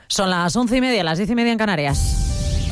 Son las 11:30, las 10:30 en Canarias.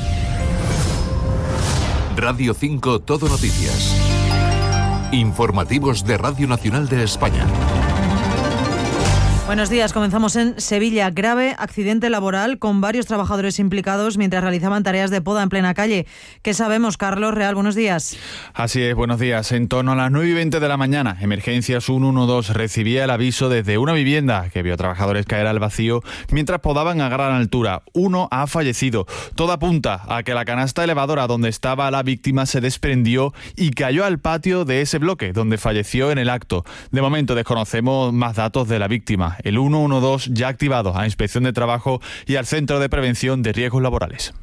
Radio 5 Todo Noticias. Informativos de Radio Nacional de España. Buenos días, comenzamos en Sevilla. Grave accidente laboral con varios trabajadores implicados mientras realizaban tareas de poda en plena calle. ¿Qué sabemos, Carlos Real? Buenos días. Así es, buenos días. En torno a las 9:20 de la mañana, Emergencias 112 recibía el aviso desde una vivienda que vio a trabajadores caer al vacío mientras podaban a gran altura. Uno ha fallecido. Todo apunta a que la canasta elevadora donde estaba la víctima se desprendió y cayó al patio de ese bloque, donde falleció en el acto. De momento desconocemos más datos de la víctima. El 112 ya activado a Inspección de Trabajo y al Centro de Prevención de Riesgos Laborales.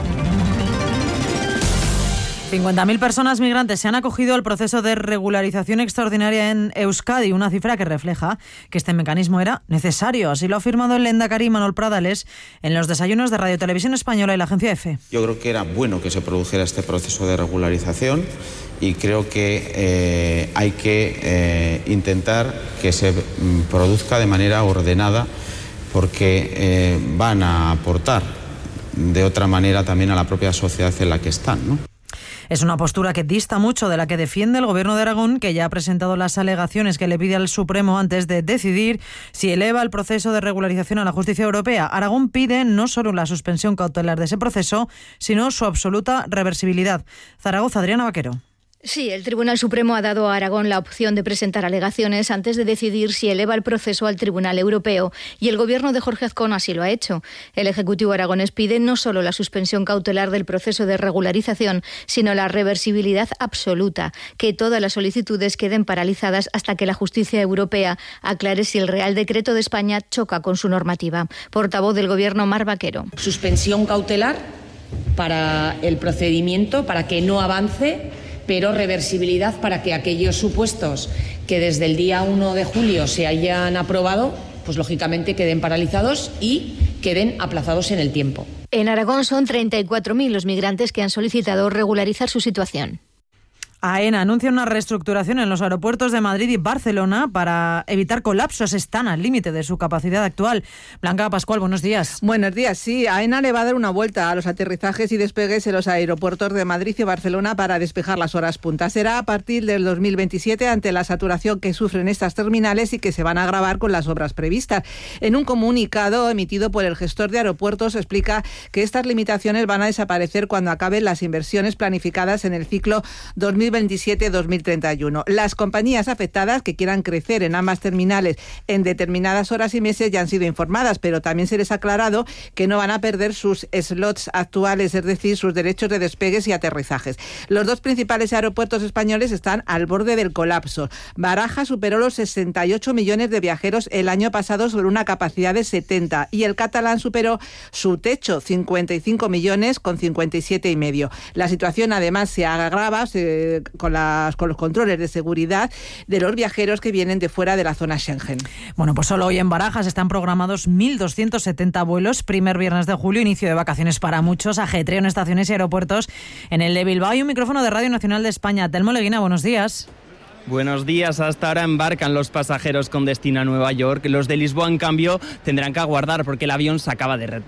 50.000 personas migrantes se han acogido al proceso de regularización extraordinaria en Euskadi, una cifra que refleja que este mecanismo era necesario. Así lo ha afirmado el lehendakari Manuel Pradales en los desayunos de Radio Televisión Española y la agencia EFE. Yo creo que era bueno que se produjera este proceso de regularización y creo que hay que intentar que se produzca de manera ordenada porque van a aportar de otra manera también a la propia sociedad en la que están, ¿no? Es una postura que dista mucho de la que defiende el Gobierno de Aragón, que ya ha presentado las alegaciones que le pide al Supremo antes de decidir si eleva el proceso de regularización a la justicia europea. Aragón pide no solo la suspensión cautelar de ese proceso, sino su absoluta reversibilidad. Zaragoza, Adriana Vaquero. Sí, el Tribunal Supremo ha dado a Aragón la opción de presentar alegaciones antes de decidir si eleva el proceso al Tribunal Europeo, y el Gobierno de Jorge Azcón así lo ha hecho. El Ejecutivo aragonés pide no solo la suspensión cautelar del proceso de regularización, sino la reversibilidad absoluta, que todas las solicitudes queden paralizadas hasta que la justicia europea aclare si el Real Decreto de España choca con su normativa. Portavoz del Gobierno, Mar Vaquero. Suspensión cautelar para el procedimiento, para que no avance, pero reversibilidad para que aquellos supuestos que desde el día 1 de julio se hayan aprobado, pues lógicamente queden paralizados y queden aplazados en el tiempo. En Aragón son 34.000 los migrantes que han solicitado regularizar su situación. AENA anuncia una reestructuración en los aeropuertos de Madrid y Barcelona para evitar colapsos. Están al límite de su capacidad actual. Blanca Pascual, buenos días. Buenos días. Sí, AENA le va a dar una vuelta a los aterrizajes y despegues en los aeropuertos de Madrid y Barcelona para despejar las horas punta. Será a partir del 2027 ante la saturación que sufren estas terminales y que se van a agravar con las obras previstas. En un comunicado emitido por el gestor de aeropuertos explica que estas limitaciones van a desaparecer cuando acaben las inversiones planificadas en el ciclo 2027-2031. Las compañías afectadas que quieran crecer en ambas terminales en determinadas horas y meses ya han sido informadas, pero también se les ha aclarado que no van a perder sus slots actuales, es decir, sus derechos de despegues y aterrizajes. Los dos principales aeropuertos españoles están al borde del colapso. Barajas superó los 68 millones de viajeros el año pasado sobre una capacidad de 70 y el catalán superó su techo, 55 millones con 57,5. La situación además se agrava con los controles de seguridad de los viajeros que vienen de fuera de la zona Schengen. Bueno, pues solo hoy en Barajas están programados 1.270 vuelos, primer viernes de julio, inicio de vacaciones para muchos, ajetreo en estaciones y aeropuertos. En el de Bilbao hay un micrófono de Radio Nacional de España. Telmo Leguina, buenos días. Buenos días. Hasta ahora embarcan los pasajeros con destino a Nueva York. Los de Lisboa, en cambio, tendrán que aguardar porque el avión se acaba de